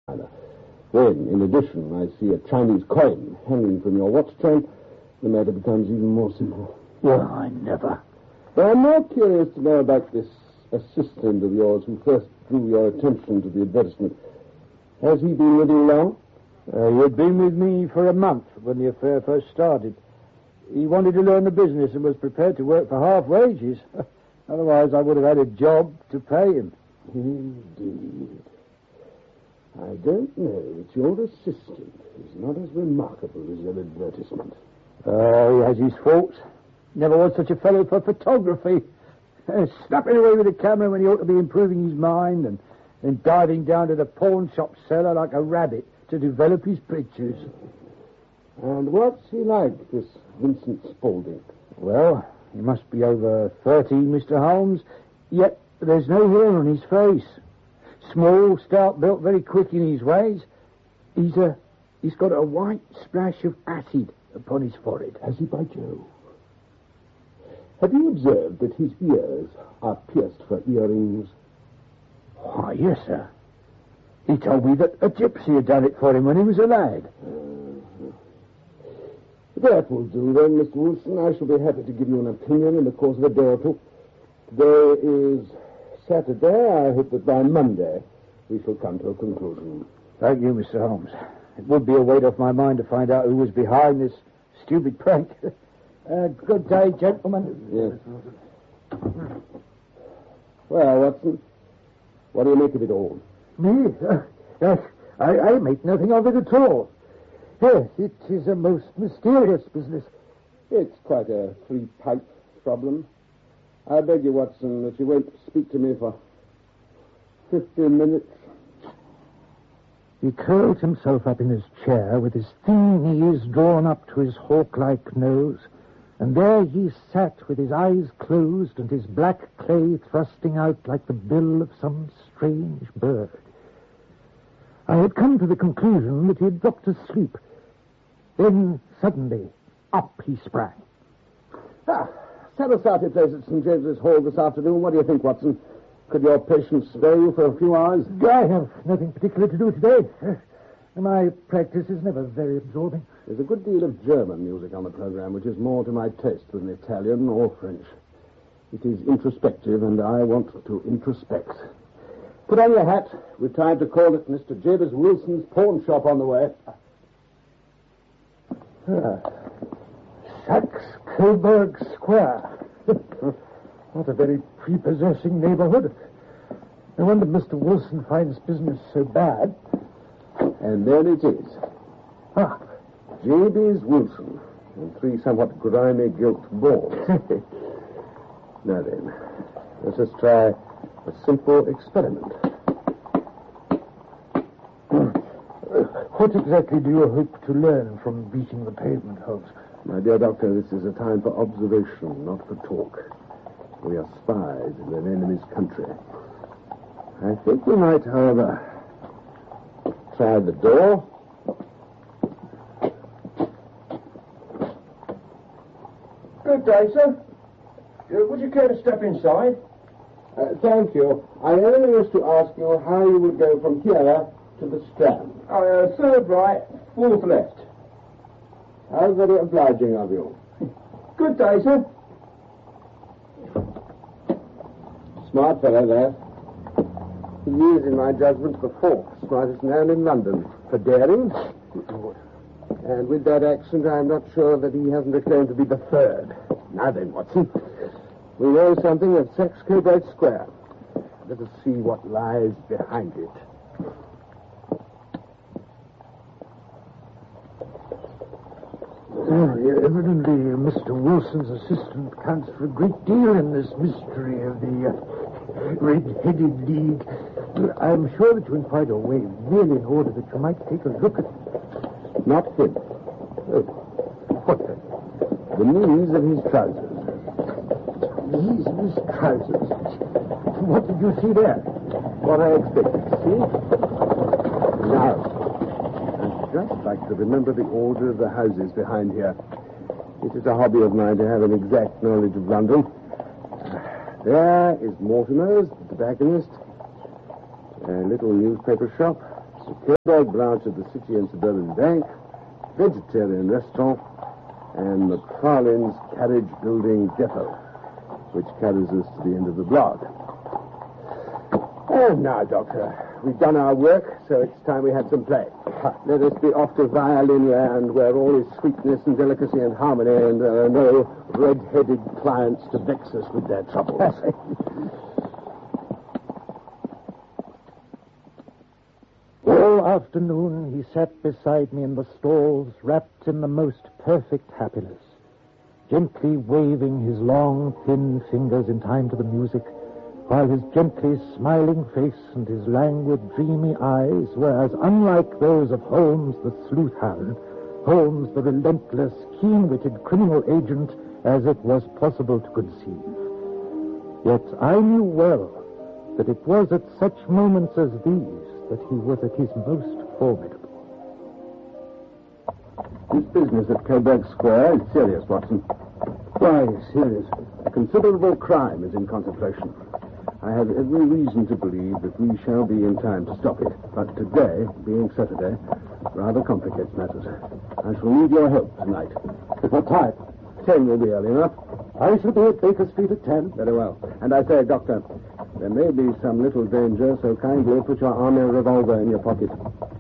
When, in addition, I see a Chinese coin hanging from your watch chain, the matter becomes even more simple. Well, I never. But I'm more curious to know about this assistant of yours who first drew your attention to the advertisement. Has he been with you long? He had been with me for a month when the affair first started. He wanted to learn the business and was prepared to work for half wages. Otherwise, I would have had a job to pay him. Indeed. I don't know that your assistant is not as remarkable as your advertisement. Oh, he has his faults. Never was such a fellow for photography. Snapping away with a camera when he ought to be improving his mind and then diving down to the pawn shop cellar like a rabbit to develop his pictures. And what's he like, this Vincent Spaulding? Well, he must be over 30, Mr. Holmes, yet there's no hair on his face. Small, stout built, very quick in his ways. He's got a white splash of acid upon his forehead. Has he, by Jove? Have you observed that his ears are pierced for earrings? Why, yes, sir. He told me that a gypsy had done it for him when he was a lad. That will do, then, Mr. Wilson. I shall be happy to give you an opinion in the course of a day or two. Today is Saturday. I hope that by Monday we shall come to a conclusion. Thank you, Mr. Holmes. It would be a weight off my mind to find out who was behind this stupid prank. Good day, gentlemen. Yes. Well, Watson, what do you make of it all? Me? Yes, I make nothing of it at all. Yes, it is a most mysterious business. It's quite a three-pipe problem. I beg you, Watson, that you won't speak to me for 15 minutes. He curled himself up in his chair with his thin knees drawn up to his hawk-like nose, and there he sat with his eyes closed and his black clay thrusting out like the bill of some strange bird. I had come to the conclusion that he had dropped asleep. Then, suddenly, up he sprang. Saddle started place at St. James's Hall this afternoon. What do you think, Watson? Could your patient spare you for a few hours? I have nothing particular to do today. My practice is never very absorbing. There's a good deal of German music on the program, which is more to my taste than Italian or French. It is introspective, and I want to introspect. Put on your hat. We've time to call at Mr. Jabez Wilson's pawn shop on the way. Saxe-Coburg Square. What a very prepossessing neighborhood. No wonder Mr. Wilson finds business so bad. And there it is. Jabez Wilson and 3 somewhat grimy gilt balls. Now then, let us try a simple experiment. What exactly do you hope to learn from beating the pavement, Holmes? My dear doctor, this is a time for observation, not for talk. We are spies in an enemy's country. I think we might, however, try the door. Good day, sir. Would you care to step inside? Thank you. I only wish to ask you how you would go from here to the Strand. Third right, fourth left. How very obliging of you. Good day, sir. Smart fellow there. He is, in my judgment, the 4th smartest man in London for daring. And with that accent, I'm not sure that he hasn't a claim to be the 3rd. Now then, Watson, we know something of Saxe-Coburg Square. Let us see what lies behind it. Evidently, Mr. Wilson's assistant counts for a great deal in this mystery of the Red-Headed League. I'm sure that you inquired your way merely in order that you might take a look at him. Not him. Oh. What then? The knees of his trousers. Knees of his trousers? What did you see there? What I expected to see. Now, I'd just like to remember the order of the houses behind here. It is a hobby of mine to have an exact knowledge of London. There is Mortimer's, the tobacconist. A little newspaper shop. the Coburg branch of the City and Suburban Bank, vegetarian restaurant, and McFarlane's carriage building depot, which carries us to the end of the block. And now, Doctor, we've done our work, so it's time we had some play. Let us be off to violin land, where all is sweetness and delicacy and harmony, and there are no red-headed clients to vex us with their troubles. All afternoon he sat beside me in the stalls, wrapped in the most perfect happiness, gently waving his long, thin fingers in time to the music, while his gently smiling face and his languid, dreamy eyes were as unlike those of Holmes the sleuth-hound, Holmes the relentless, keen-witted criminal agent, as it was possible to conceive. Yet I knew well that it was at such moments as these that he was at his most formidable. This business at Coburg Square is serious, Watson. Why serious? A considerable crime is in contemplation. I have every reason to believe that we shall be in time to stop it. But today, being Saturday, rather complicates matters. I shall need your help tonight. At what time? 10 will be early enough. I shall be at Baker Street at 10. Very well. And I say, Doctor, there may be some little danger, so kindly put your army revolver in your pocket.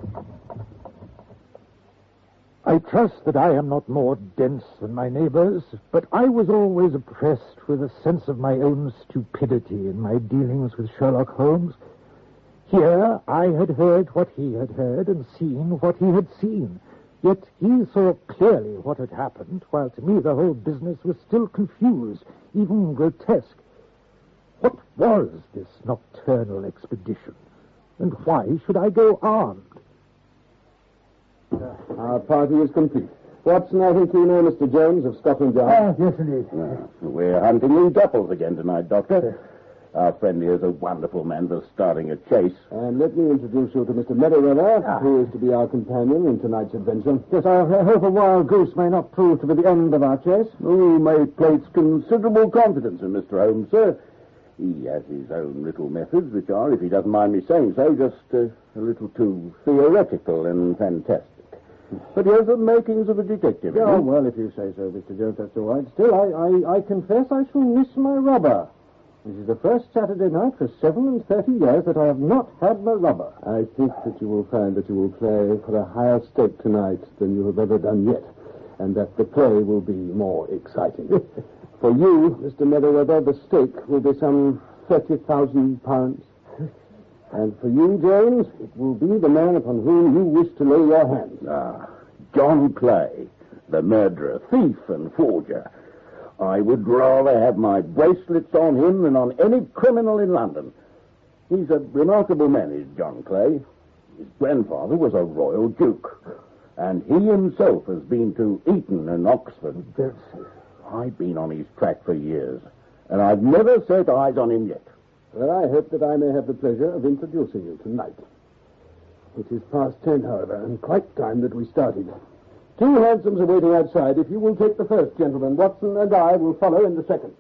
I trust that I am not more dense than my neighbors, but I was always oppressed with a sense of my own stupidity in my dealings with Sherlock Holmes. Here I had heard what he had heard and seen what he had seen, yet he saw clearly what had happened, while to me the whole business was still confused, even grotesque. What was this nocturnal expedition, and why should I go armed? Our party is complete. Watson, I think you know Mr. Jones of Scotland Yard. Yes, indeed. We're hunting new doubles again tonight, Doctor. Our friend here is a wonderful man for starting a chase. And let me introduce you to Mr. Merriweather, who is to be our companion in tonight's adventure. Yes, I hope a wild goose may not prove to be the end of our chase. We may place considerable confidence in Mr. Holmes, sir. He has his own little methods, which are, if he doesn't mind me saying so, just a little too theoretical and fantastic. But he has the makings of a detective. Oh, well, if you say so, Mr. Jones, that's all right. Still, I confess I shall miss my rubber. This is the first Saturday night for 37 years that I have not had my rubber. I think that you will find that you will play for a higher stake tonight than you have ever done yet, and that the play will be more exciting. For you, Mr. Merriweather, the stake will be some £30,000. And for you, Jones, it will be the man upon whom you wish to lay your hands. John Clay, the murderer, thief, and forger. I would rather have my bracelets on him than on any criminal in London. He's a remarkable man, is John Clay. His grandfather was a royal duke, and he himself has been to Eton and Oxford. I've been on his track for years, and I've never set eyes on him yet. Well, I hope that I may have the pleasure of introducing you tonight. It is past 10, however, and quite time that we started. 2 hansoms are waiting outside. If you will take the first, gentlemen, Watson and I will follow in the second.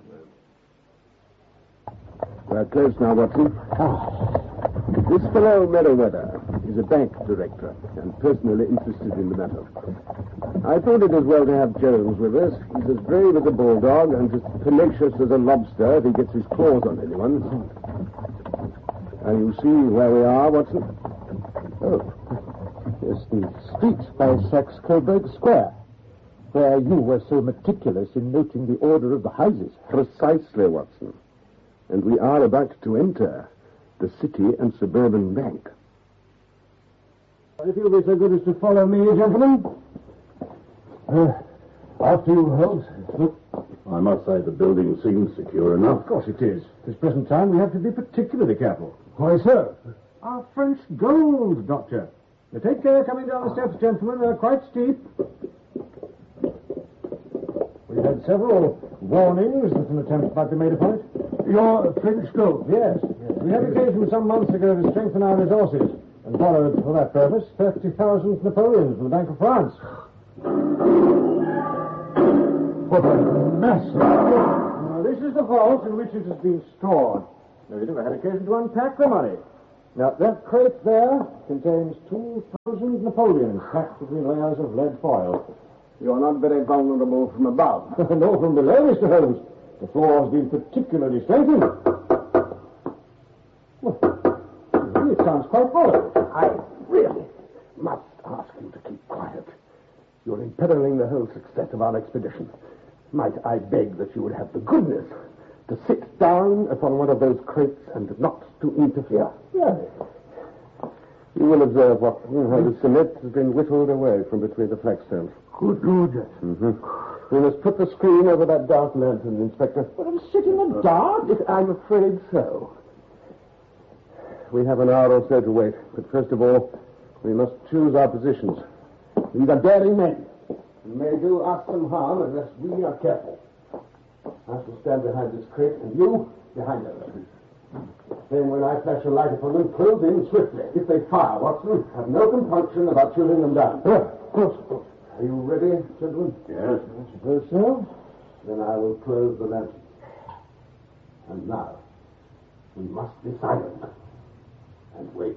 We're close now, Watson. This fellow Merriweather is a bank director and personally interested in the matter. I thought it as well to have Jones with us. He's as brave as a bulldog and as tenacious as a lobster if he gets his claws on anyone. And you see where we are, Watson? Oh, yes, the street by Saxe-Coburg Square, where you were so meticulous in noting the order of the houses. Precisely, Watson. And we are about to enter the City and Suburban Bank. If you'll be so good as to follow me, gentlemen. After you, Holmes. I must say the building seems secure enough. Of course it is. At this present time, we have to be particularly careful. Why, sir? Our French gold, Doctor. Now, take care coming down the steps, gentlemen. They're quite steep. We've had several warnings that an attempt might be made upon it. Your French gold? Yes. We had occasion some months ago to strengthen our resources and borrowed for that purpose 30,000 Napoleons from the Bank of France. What a mess. Now, this is the vault in which it has been stored. Now, we never had occasion to unpack the money. Now, that crate there contains 2,000 Napoleons packed between layers of lead foil. You're not very vulnerable from above. No, from below, Mr. Holmes. The floor has been particularly strengthened. Well, it sounds quite hollow. I really must ask you to keep quiet. You're imperiling the whole success of our expedition. Might I beg that you would have the goodness to sit down upon one of those crates and not to interfere? Yes. You will observe how the cement has been whittled away from between the flagstones. Good. We must put the screen over that dark lantern, Inspector. But I'm sitting in the dark. I'm afraid so. We have an hour or so to wait, but first of all, we must choose our positions. These are daring men, and may do us some harm unless we are careful. I shall stand behind this crate, and you behind us. Then when I flash a light upon them, close in swiftly. If they fire, Watson, have no compunction about shooting them down. Of course. Are you ready, gentlemen? Yes. I suppose so. Then I will close the lantern. And now, we must be silent and wait.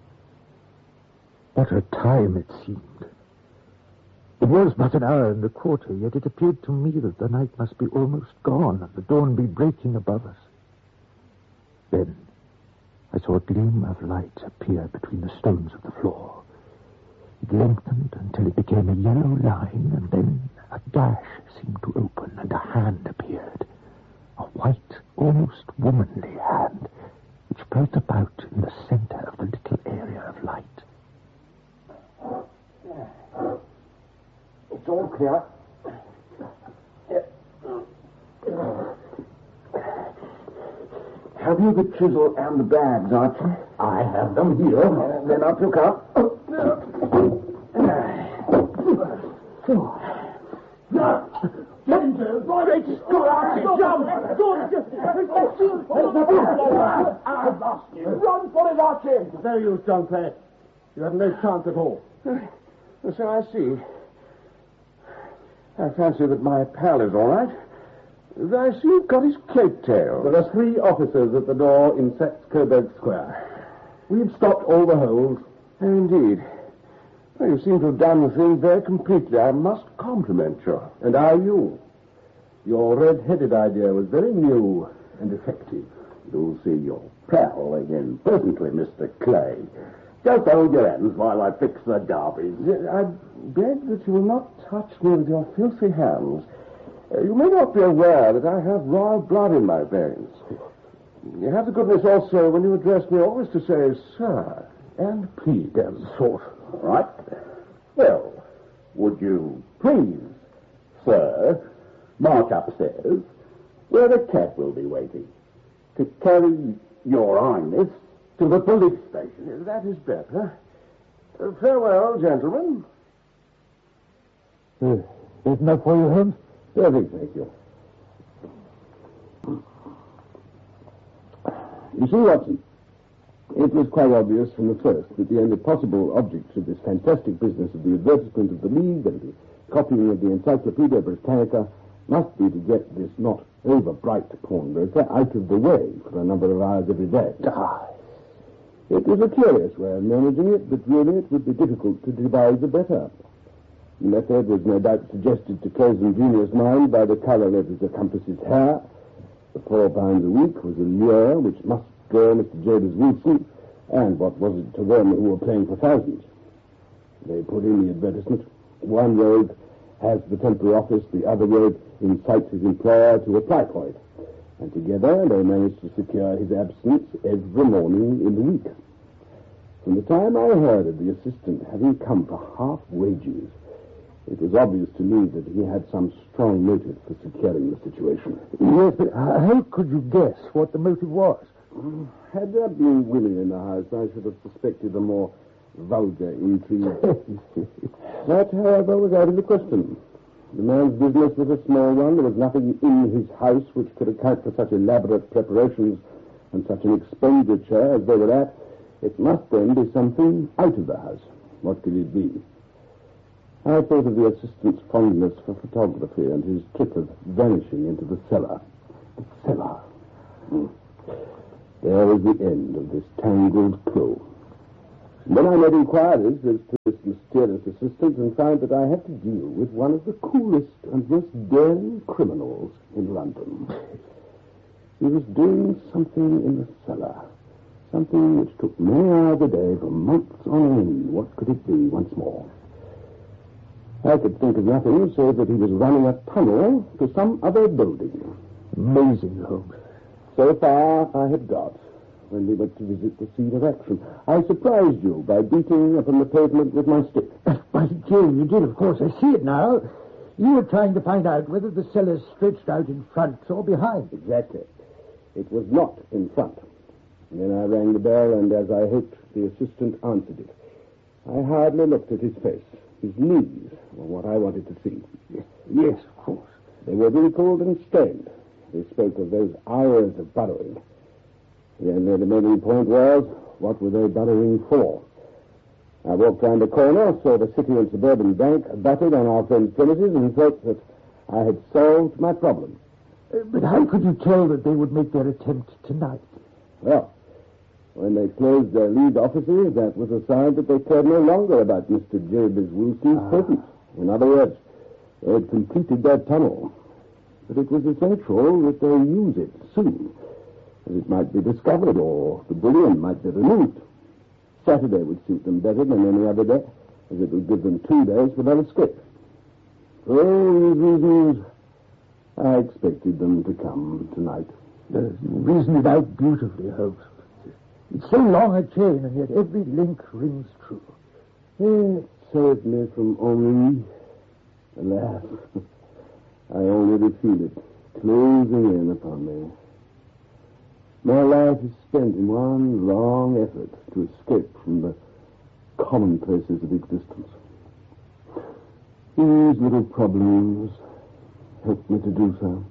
What a time it seemed. It was but an hour and a quarter, yet it appeared to me that the night must be almost gone and the dawn be breaking above us. Then I saw a gleam of light appear between the stones of the floor. It lengthened until it became a yellow line, and then a gash seemed to open, and a hand appeared. A white, almost womanly hand, which felt about in the center of the little area of light. It's all clear. Have you the chisel and the bags, Archie? I have them here. Then up you come. I've lost you. Run for it, Archie. It's no use, John Clay. You have no chance at all. So I see. I fancy that my pal is all right. I see you've got his coat tail. There are 3 officers at the door in Saxe-Coburg Square. We've stopped all the holes. Oh, indeed. Well, you seem to have done the thing very completely. I must compliment you. And are you? Your red-headed idea was very new and effective. You'll see your pal again presently, Mr. Clay. Just hold your hands while I fix the garbage. I beg that you will not touch me with your filthy hands. You may not be aware that I have royal blood in my veins. You have the goodness also, when you address me, always to say, sir, and please. Sort. All right. Well, would you please, sir, march upstairs, where the cab will be waiting, to carry your highness to the police station. That is better. Farewell, gentlemen. Is enough for you, Holmes? Yes, thank you. You see, Watson, it was quite obvious from the first that the only possible objects of this fantastic business of the advertisement of the League and the copying of the Encyclopedia Britannica must be to get this not over-bright pawnbroker out of the way for a number of hours every day. It was a curious way of managing it, but really it would be difficult to devise a better. The method was no doubt suggested to Clay's ingenious mind by the color of his accomplice's hair. The £4 a week was a lure which must draw Mr. Jabez Wilson, and what was it to them who were playing for thousands? They put in the advertisement. One rogue has the temporary office, the other rogue incites his employer to apply for it. And together they managed to secure his absence every morning in the week. From the time I heard of the assistant having come for half wages, it was obvious to me that he had some strong motive for securing the situation. Yes, but how could you guess what the motive was? Had there been women in the house, I should have suspected a more vulgar intrigue. That, however, was out of the question. The man's business was a small one. There was nothing in his house which could account for such elaborate preparations and such an expenditure as they were at. It must then be something out of the house. What could it be? I thought of the assistant's fondness for photography and his trick of vanishing into the cellar. The cellar. There was the end of this tangled clue. Then I made inquiries as to this mysterious assistant and found that I had to deal with one of the coolest and most daring criminals in London. He was doing something in the cellar, something which took many hours a day for months on end. What could it be once more? I could think of nothing save that he was running a tunnel to some other building. Amazing, Holmes. So far I had got. When we went to visit the scene of action, I surprised you by beating upon the pavement with my stick. By Jove, you did, of course. I see it now. You were trying to find out whether the cellar stretched out in front or behind. Exactly. It was not in front. And then I rang the bell, and as I hoped, the assistant answered it. I hardly looked at his face. His knees were what I wanted to see. Yes, of course. They were wrinkled and stained. They spoke of those hours of burrowing. And the main point was, what were they burrowing for? I walked round the corner, saw the City and Suburban Bank abutted on our friend's premises, and felt that I had solved my problem. But how could you tell that they would make their attempt tonight? Well, when they closed their lead offices, that was a sign that they cared no longer about Mr. Jabez Wilson's presence. In other words, they had completed their tunnel. But it was essential that they use it soon, as it might be discovered or the bullion might be removed. Saturday would suit them better than any other day, as it would give them 2 days for their escape. For all these reasons, I expected them to come tonight. You reasoned it out beautifully, Holmes. It's so long a chain, and yet every link rings true. Yes, certainly from Henri. Alas, I already feel it closing in upon me. My life is spent in one long effort to escape from the commonplaces of existence. These little problems help me to do so.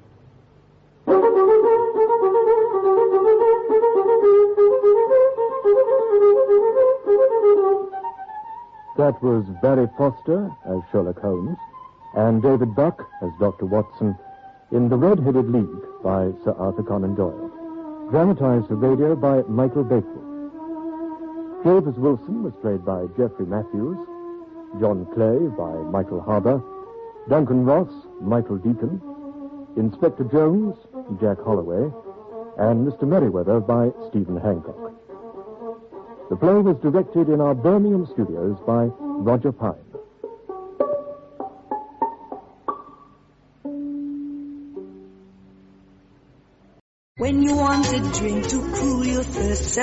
That was Barry Foster as Sherlock Holmes and David Buck as Dr. Watson in The Red-Headed League by Sir Arthur Conan Doyle. Dramatized for radio by Michael Bakewell. Jabez Wilson was played by Geoffrey Matthews, John Clay by Michael Harbour, Duncan Ross, Michael Deacon, Inspector Jones, Jack Holloway, and Mr. Merriweather by Stephen Hancock. The play was directed in our Birmingham studios by Roger Pine. When you want a drink to cool your thirst,